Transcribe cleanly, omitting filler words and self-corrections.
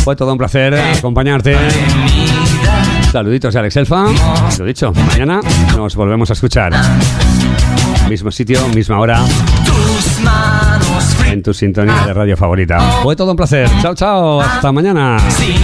Fue todo un placer acompañarte. Saluditos de Alex Elfa. Lo dicho, mañana nos volvemos a escuchar. Mismo sitio, misma hora. En tu sintonía de radio favorita. Fue todo un placer. Chao, chao. Hasta mañana.